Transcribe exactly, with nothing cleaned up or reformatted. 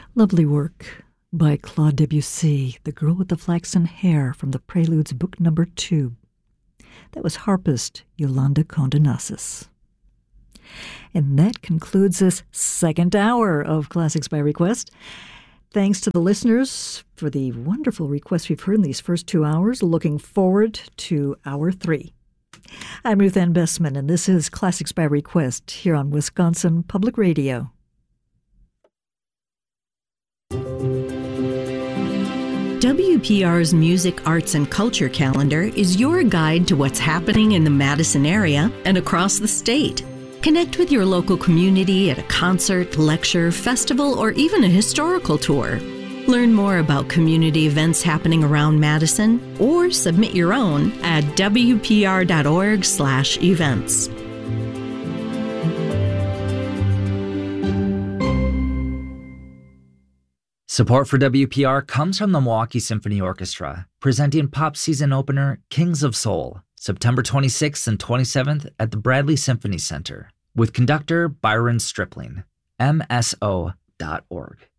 Lovely work by Claude Debussy, The Girl with the Flaxen Hair, from the Preludes, book number two. That was harpist Yolanda Condenasis. And that concludes this second hour of Classics by Request. Thanks to the listeners for the wonderful requests we've heard in these first two hours. Looking forward to hour three. I'm Ruth Ann Bessman, and this is Classics by Request here on Wisconsin Public Radio. W P R's Music, Arts, and Culture calendar is your guide to what's happening in the Madison area and across the state. Connect with your local community at a concert, lecture, festival, or even a historical tour. Learn more about community events happening around Madison or submit your own at w p r dot org slash events. Support for W P R comes from the Milwaukee Symphony Orchestra, presenting pop season opener Kings of Soul, September twenty-sixth and twenty-seventh at the Bradley Symphony Center, with conductor Byron Stripling, m s o dot org.